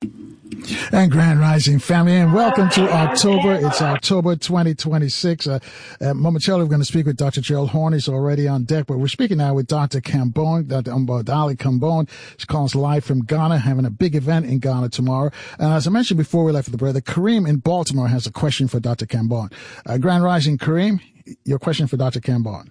And Grand Rising family, and welcome to October. It's October 2026. Momentarily, we're going to speak with Dr. Gerald Horne. He's already on deck, but we're speaking now with Dr. Kambon, Dr. Mbadali Kambon. She calls live from Ghana, having a big event in Ghana tomorrow. And as I mentioned before we left for the break, Kareem in Baltimore has a question for Dr. Kambon. Grand Rising, Kareem, your question for Dr. Kambon.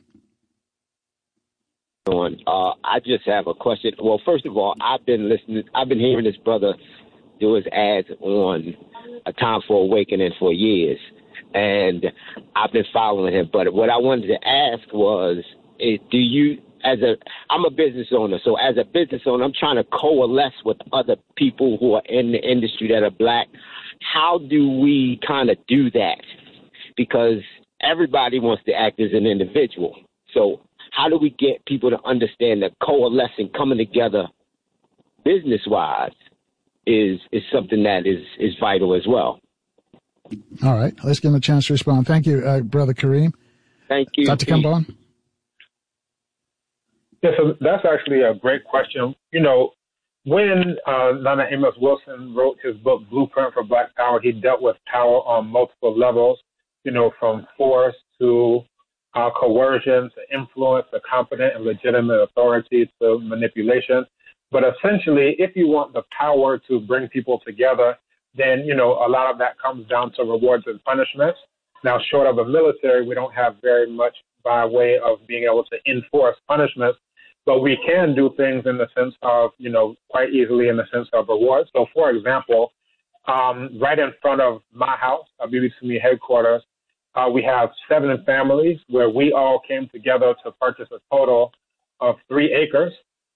I just have a question. Well, first of all, I've been hearing this brother do his ads on A Time for Awakening for years, and I've been following him. But what I wanted to ask was, I'm a business owner, so as a business owner, I'm trying to coalesce with other people who are in the industry that are black. How do we kind of do that? Because everybody wants to act as an individual. So how do we get people to understand that coalescing, coming together business-wise, is something that is vital as well? All right. Let's give him a chance to respond. Thank you, Brother Kareem. Thank you. Dr. Kambon? Yeah, so that's actually a great question. You know, when Nana Amos Wilson wrote his book, Blueprint for Black Power, he dealt with power on multiple levels, you know, from force to coercion to influence to competent and legitimate authority to manipulation. But essentially, if you want the power to bring people together, then, you know, a lot of that comes down to rewards and punishments. Now, short of the military, we don't have very much by way of being able to enforce punishments, but we can do things in the sense of, you know, quite easily in the sense of rewards. So, for example, right in front of my house, BBC headquarters, we have 7 families where we all came together to purchase a total of 3 acres.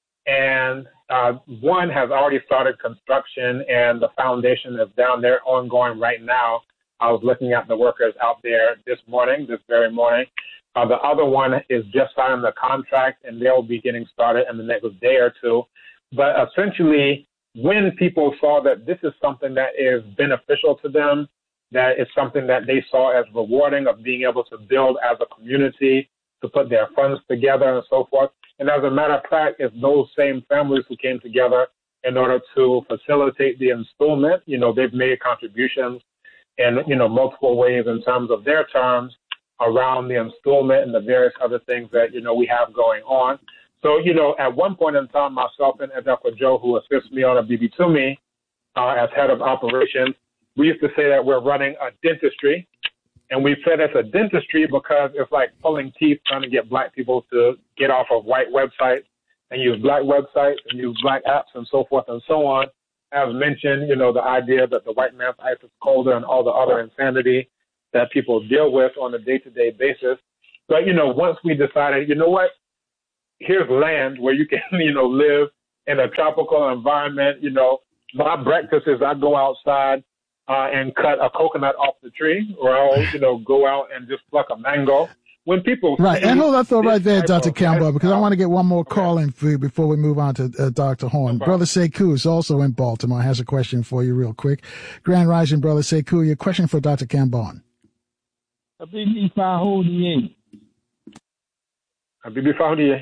And one has already started construction, and the foundation is down there ongoing right now. I was looking at the workers out there this very morning. The other one is just signing the contract, and they'll be getting started in the next day or two. But essentially, when people saw that this is something that is beneficial to them, that is something that they saw as rewarding of being able to build as a community, to put their funds together and so forth. And as a matter of fact, it's those same families who came together in order to facilitate the installment. You know, they've made contributions in, you know, multiple ways in terms of their terms around the installment and the various other things that, you know, we have going on. So, you know, at one point in time, myself and Dr. Joe, who assists me on a BB Toomey as head of operations, we used to say that we're running a dentistry. And we said it's a dentistry because it's like pulling teeth, trying to get black people to get off of white websites and use black websites and use black apps and so forth and so on. As mentioned, you know, the idea that the white man's ice is colder and all the other insanity that people deal with on a day-to-day basis. But, you know, once we decided, you know what, here's land where you can, you know, live in a tropical environment. You know, my breakfast is I go outside and cut a coconut off the tree, or I'll, you know, go out and just pluck a mango. When people right, and hold that thought right there, Dr. Campbell, because I want to get one more call in for you before we move on to Dr. Horne. No Brother Sekou is also in Baltimore, has a question for you real quick. Grand Rising, Brother Sekou, your question for Dr. Kambon. Habibi Fahoudiye. Habibi Fahoudiye.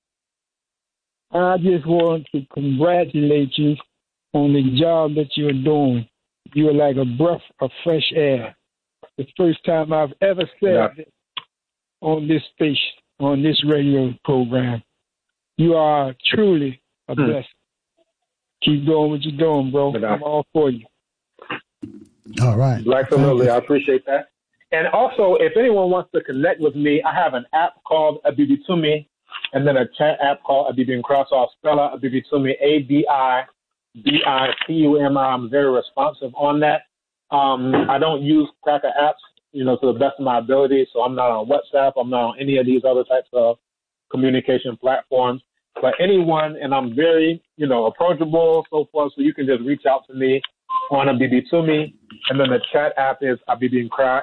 I just want to congratulate you on the job that you're doing. You are like a breath of fresh air. The first time I've ever said this on this station, on this radio program. You are truly a blessing. Keep doing what you're doing, bro. I'm all for you. All right. Absolutely. I appreciate that. And also, if anyone wants to connect with me, I have an app called Abibitumi, Toomey, and then a chat app called Abibin Cross. I'll spell out Abibitumi, Toomey, ABITUMI. I'm very responsive on that. I don't use cracker apps, you know, to the best of my ability. So I'm not on WhatsApp. I'm not on any of these other types of communication platforms. But anyone, and I'm very, you know, approachable, so forth. So you can just reach out to me on Abibitumi. And then the chat app is Abibinkra,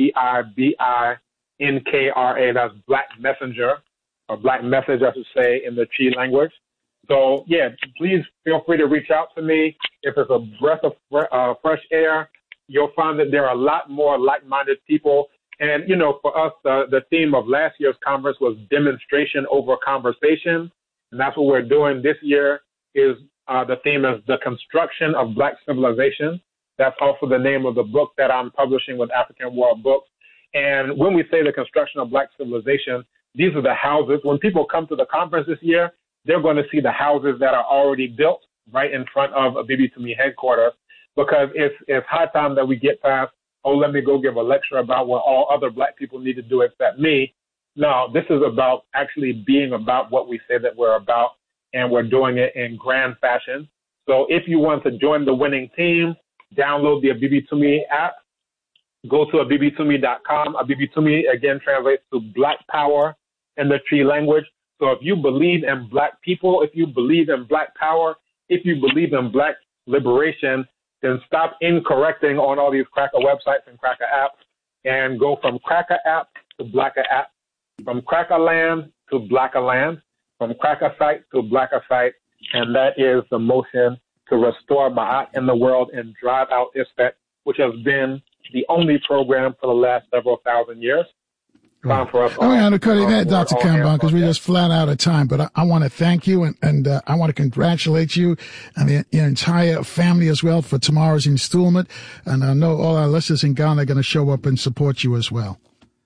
ABIBINKRA. That's Black Messenger, or Black Message, I should say, in the Chi language. So, yeah, please feel free to reach out to me. If it's a breath of fresh air, you'll find that there are a lot more like-minded people. And, you know, for us, the theme of last year's conference was demonstration over conversation. And that's what we're doing this year, is The theme is The Construction of Black Civilization. That's also the name of the book that I'm publishing with African World Books. And when we say the construction of Black civilization, these are the houses. When people come to the conference this year, they're going to see the houses that are already built right in front of a BB2Me headquarters, because it's high time that we get past, oh, let me go give a lecture about what all other Black people need to do except me. No, this is about actually being about what we say that we're about, and we're doing it in grand fashion. So if you want to join the winning team, download the BB2Me app. Go to abibi2me.com. Abibi2Me, again, translates to Black Power in the Tree language. So if you believe in Black people, if you believe in Black power, if you believe in Black liberation, then stop incorrecting on all these cracker websites and cracker apps and go from cracker app to blacker app, from cracker land to blacker land, from cracker site to blacker site. And that is the motion to restore Ma'at in the world and drive out Isfet, which has been the only program for the last several thousand years. Time for us all. I'm going to cut it that, Dr. Kambon, because we're just flat out of time. But I want to thank you, and I want to congratulate you and your entire family as well for tomorrow's installment. And I know all our listeners in Ghana are going to show up and support you as well.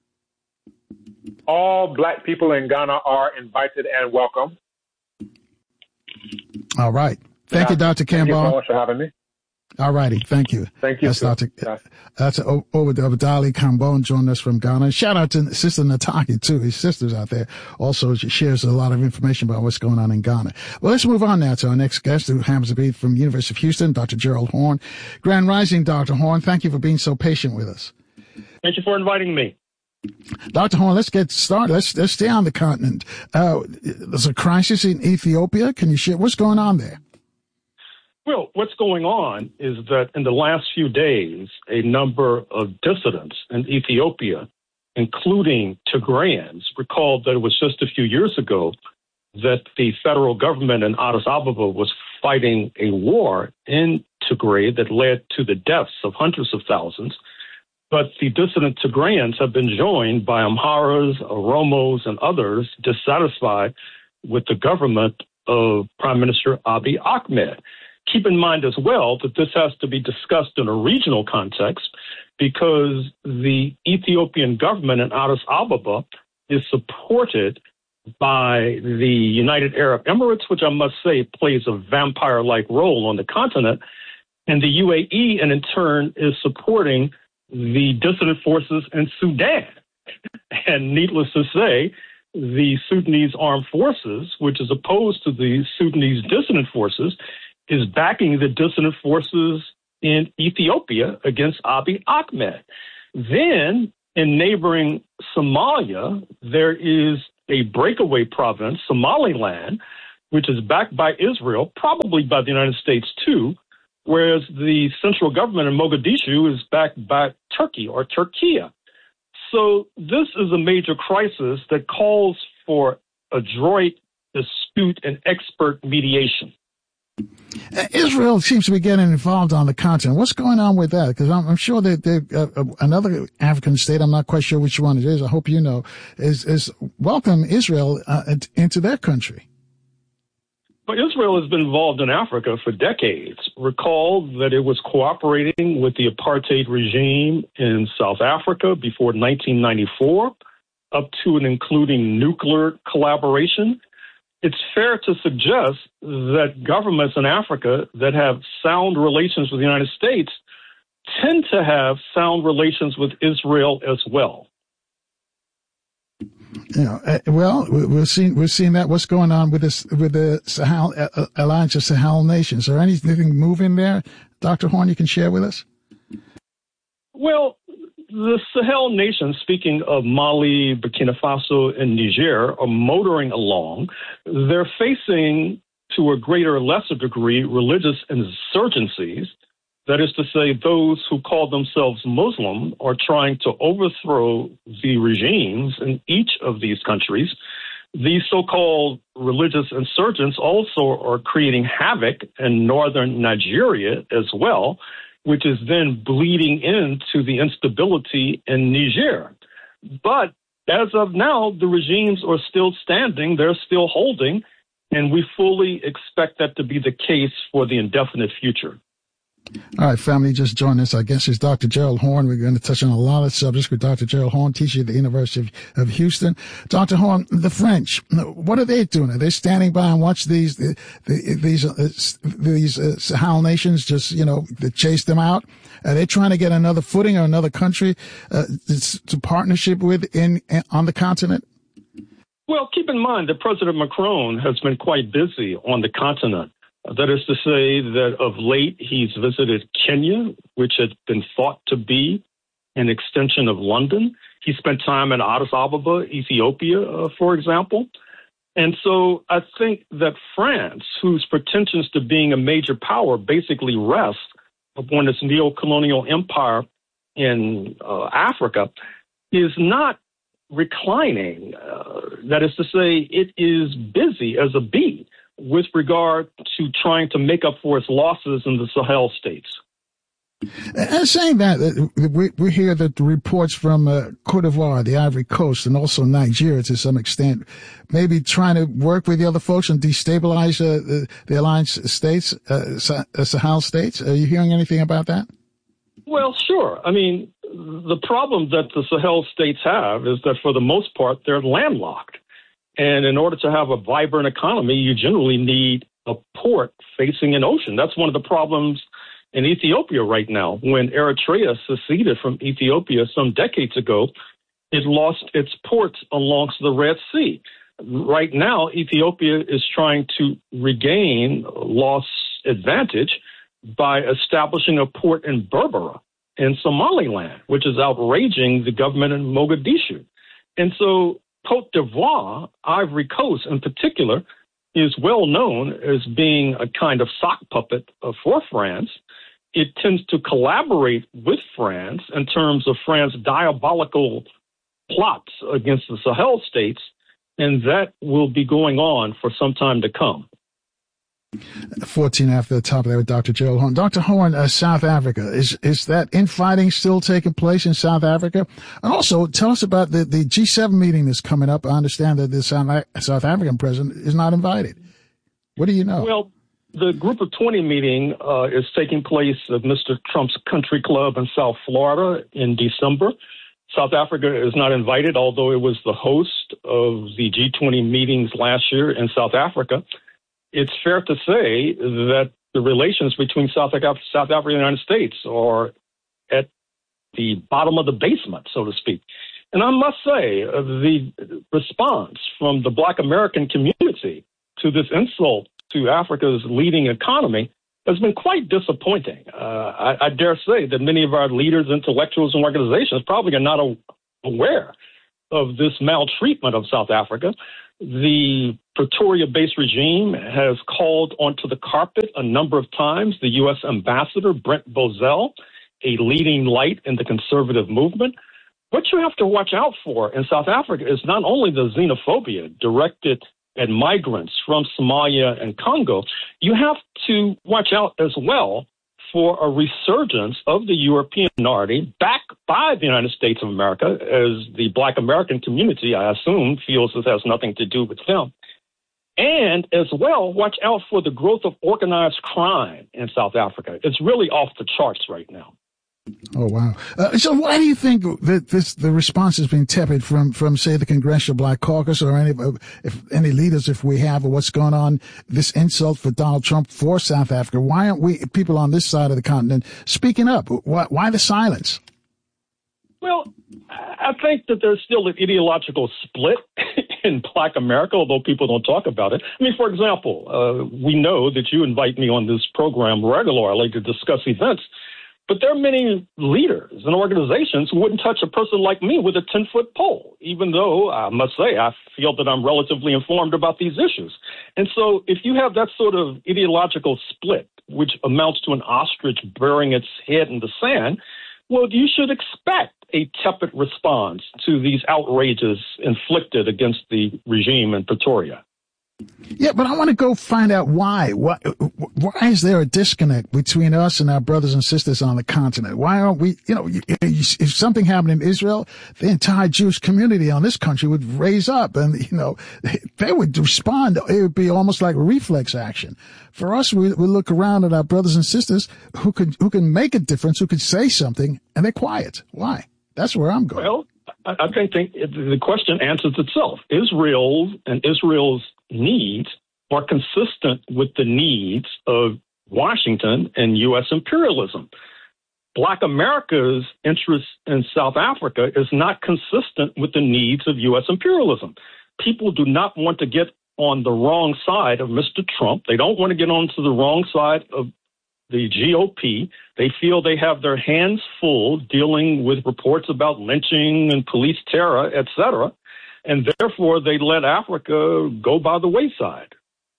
All Black people in Ghana are invited and welcome. All right. Thank you, Dr. Kambon. Thank you so much for having me. All righty. Thank you. Thank you. That's Obadali Kambon joined us from Ghana. Shout out to Sister Nataki, too. His sister's out there. Also, she shares a lot of information about what's going on in Ghana. Well, let's move on now to our next guest, who happens to be from the University of Houston, Dr. Gerald Horne. Grand Rising, Dr. Horne. Thank you for being so patient with us. Thank you for inviting me. Dr. Horne, let's get started. Let's stay on the continent. There's a crisis in Ethiopia. Can you share what's going on there? Well, what's going on is that in the last few days, a number of dissidents in Ethiopia, including Tigrayans, recalled that it was just a few years ago that the federal government in Addis Ababa was fighting a war in Tigray that led to the deaths of hundreds of thousands. But the dissident Tigrayans have been joined by Amharas, Oromos, and others dissatisfied with the government of Prime Minister Abiy Ahmed. Keep in mind as well that this has to be discussed in a regional context, because the Ethiopian government in Addis Ababa is supported by the United Arab Emirates, which I must say plays a vampire-like role on the continent, and the UAE, and in turn is supporting the dissident forces in Sudan. And needless to say, the Sudanese armed forces, which is opposed to the Sudanese dissident forces, is backing the dissident forces in Ethiopia against Abiy Ahmed. Then, in neighboring Somalia, there is a breakaway province, Somaliland, which is backed by Israel, probably by the United States too, whereas the central government in Mogadishu is backed by Turkey or Turkiye. So this is a major crisis that calls for adroit, astute, and expert mediation. Israel seems to be getting involved on the continent. What's going on with that? Because I'm sure that another African state, I'm not quite sure which one it is, I hope you know, is welcome Israel into their country. But Israel has been involved in Africa for decades. Recall that it was cooperating with the apartheid regime in South Africa before 1994, up to and including nuclear collaboration. It's fair to suggest that governments in Africa that have sound relations with the United States tend to have sound relations with Israel as well. You know, well, we're seeing that. What's going on with the Sahel Alliance of Sahel nations? Is there anything moving there, Dr. Horne, you can share with us? Well, the Sahel nations, speaking of Mali, Burkina Faso, and Niger, are motoring along. They're facing, to a greater or lesser degree, religious insurgencies. That is to say, those who call themselves Muslim are trying to overthrow the regimes in each of these countries. These so-called religious insurgents also are creating havoc in northern Nigeria as well, which is then bleeding into the instability in Niger. But as of now, the regimes are still standing. They're still holding. And we fully expect that to be the case for the indefinite future. All right, family, just join us. Our guest is Dr. Gerald Horne. We're going to touch on a lot of subjects with Dr. Gerald Horne, teacher at the University of Houston. Dr. Horne, the French, what are they doing? Are they standing by and watch these Sahel nations just, they chase them out? Are they trying to get another footing or another country to partnership with on the continent? Well, keep in mind that President Macron has been quite busy on the continent. That is to say that of late, he's visited Kenya, which had been thought to be an extension of London. He spent time in Addis Ababa, Ethiopia, for example. And so I think that France, whose pretensions to being a major power basically rest upon its neo-colonial empire in Africa, is not reclining. That is to say, it is busy as a bee with regard to trying to make up for its losses in the Sahel states. And saying that, we hear that the reports from Cote d'Ivoire, the Ivory Coast, and also Nigeria to some extent, maybe trying to work with the other folks and destabilize the alliance states, Sahel states. Are you hearing anything about that? Well, sure. I mean, the problem that the Sahel states have is that for the most part, they're landlocked. And in order to have a vibrant economy, you generally need a port facing an ocean. That's one of the problems in Ethiopia right now. When Eritrea seceded from Ethiopia some decades ago, it lost its ports along the Red Sea. Right now, Ethiopia is trying to regain lost advantage by establishing a port in Berbera in Somaliland, which is outraging the government in Mogadishu. And so Cote d'Ivoire, Ivory Coast in particular, is well known as being a kind of sock puppet for France. It tends to collaborate with France in terms of France's diabolical plots against the Sahel states, and that will be going on for some time to come. 14 after the top there with Dr. Gerald Horne. Dr. Horne, South Africa, is that infighting still taking place in South Africa? And also, tell us about the G7 meeting that's coming up. I understand that the South African president is not invited. What do you know? Well, the Group of 20 meeting is taking place at Mr. Trump's country club in South Florida in December. South Africa is not invited, although it was the host of the G20 meetings last year in South Africa. It's fair to say that the relations between South Africa and the United States are at the bottom of the basement, so to speak. And I must say, the response from the Black American community to this insult to Africa's leading economy has been quite disappointing. I dare say that many of our leaders, intellectuals, and organizations probably are not aware of this maltreatment of South Africa. The Pretoria-based regime has called onto the carpet a number of times the U.S. ambassador, Brent Bozell, a leading light in the conservative movement. What you have to watch out for in South Africa is not only the xenophobia directed at migrants from Somalia and Congo, you have to watch out as well for a resurgence of the European minority backed by the United States of America, as the Black American community, I assume, feels this has nothing to do with them. And as well, watch out for the growth of organized crime in South Africa. It's really off the charts right now. Oh, wow. So why do you think that the response has been tepid from say, the Congressional Black Caucus or any leaders, if we have, or what's going on, this insult for Donald Trump for South Africa? Why aren't we, people on this side of the continent, speaking up? Why the silence? Well, I think that there's still an ideological split in Black America, although people don't talk about it. I mean, for example, we know that you invite me on this program regularly to discuss events. But there are many leaders and organizations who wouldn't touch a person like me with a 10-foot pole, even though I must say I feel that I'm relatively informed about these issues. And so if you have that sort of ideological split, which amounts to an ostrich burying its head in the sand, well, you should expect a tepid response to these outrages inflicted against the regime in Pretoria. Yeah, but I want to go find out why. Why is there a disconnect between us and our brothers and sisters on the continent? Why aren't we, if something happened in Israel, the entire Jewish community on this country would raise up and, they would respond. It would be almost like reflex action. For us, we look around at our brothers and sisters who can make a difference, who could say something, and they're quiet. Why? That's where I'm going. Well, I think the question answers itself. Israel's needs are consistent with the needs of Washington and U.S. imperialism. Black America's interest in South Africa is not consistent with the needs of U.S. imperialism. People do not want to get on the wrong side of Mr. Trump. They don't want to get onto the wrong side of the GOP. They feel they have their hands full dealing with reports about lynching and police terror, et cetera, and therefore they let Africa go by the wayside.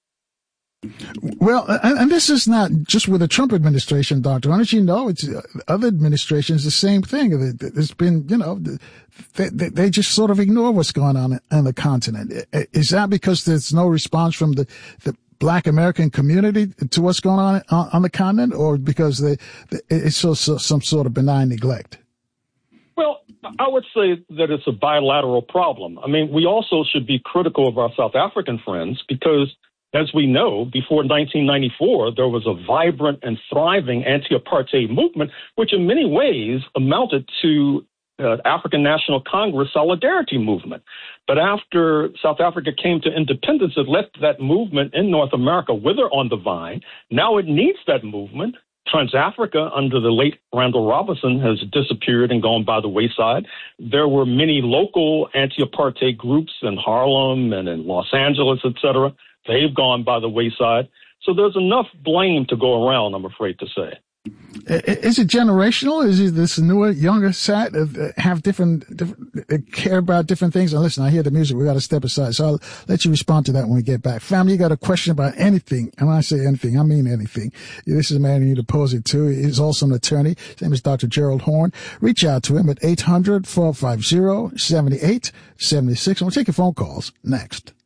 Well, and this is not just with the Trump administration, Dr. As you know, it's other administrations, the same thing. There's been, they just sort of ignore what's going on the continent. Is that because there's no response from the Black American community to what's going on the continent, or because it's some sort of benign neglect? Well, I would say that it's a bilateral problem. I mean, we also should be critical of our South African friends because, as we know, before 1994, there was a vibrant and thriving anti-apartheid movement, which in many ways amounted to African National Congress solidarity movement. But after South Africa came to independence, it left that movement in North America wither on the vine. Now it needs that movement. Trans-Africa, under the late Randall Robinson, has disappeared and gone by the wayside. There were many local anti-apartheid groups in Harlem and in Los Angeles, et cetera. They've gone by the wayside. So there's enough blame to go around, I'm afraid to say. Is it generational? Is it this newer, younger set have different care about different things? And listen, I hear the music. We got to step aside. So I'll let you respond to that when we get back. Family, you got a question about anything. And when I say anything, I mean anything. This is a man you need to pose it to. He's also an attorney. His name is Dr. Gerald Horne. Reach out to him at 800-450-7876. And we'll take your phone calls next.